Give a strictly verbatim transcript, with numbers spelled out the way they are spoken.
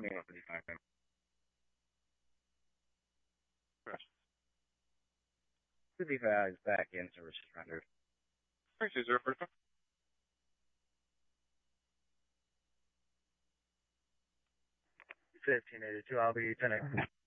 me on fifty-five. fifty-five is back in service rendered. Thanks, zero forty-five. fifteen eighty-two, I'll be ten.